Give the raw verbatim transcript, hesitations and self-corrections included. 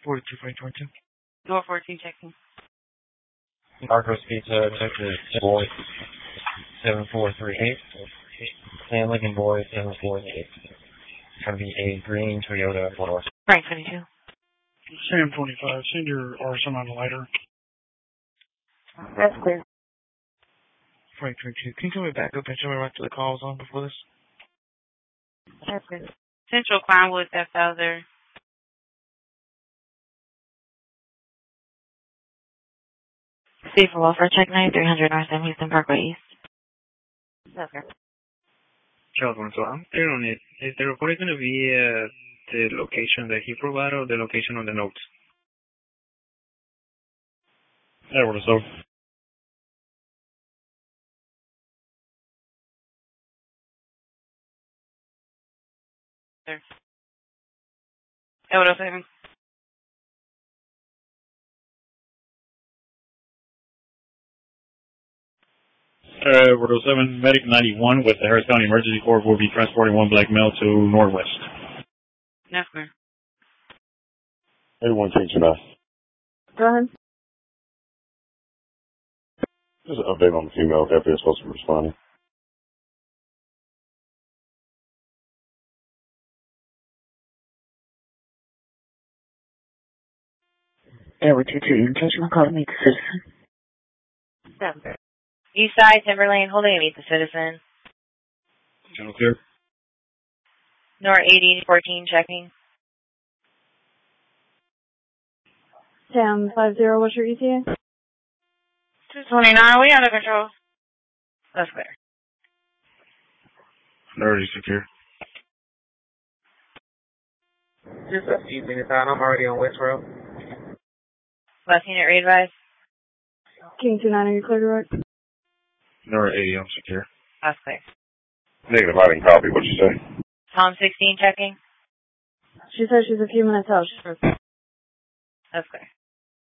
forty-two, Frank twenty-two. Door fourteen checking. Marcos Pizza, check the boy seven four three eight. Sam Lincoln Boy seven four three eight. It's going to be a green Toyota four-door. Frank twenty-two. Sam twenty-five, send your arson on the lighter. That's clear. Frank twenty-two, can you tell me back up and show me right to the calls on before this? That's clear. Central Clinewood, F. Felder. Steve for Welfare, check ninety-three hundred North Sam Houston Parkway East. That's clear. Charles one, so I'm clear on it. Is the report going to be uh, the location that he provided or the location on the notes? Edward, so. Sir. Edward oh seven. Edward oh seven, Medic ninety-one with the Harris County Emergency Corps will be transporting one black male to Northwest. That's clear. Everyone change it off. Go ahead. Just an update on the female if they're supposed to be responding. Edward two two, intentional call to meet the citizen. That's clear. East side, Timberlane, holding meet the citizen. Channel clear. North eighty fourteen checking. Sam five zero, what's your E T A? two twenty-nine, we under control. That's clear. Already secure. Just a few minutes out. I'm already on West Road. Last unit re-advise. King two nine, are you clear to work? North eighty, I'm secure. That's clear. Negative, I didn't copy what you say. Tom sixteen checking. She says she's a few minutes out. That's clear.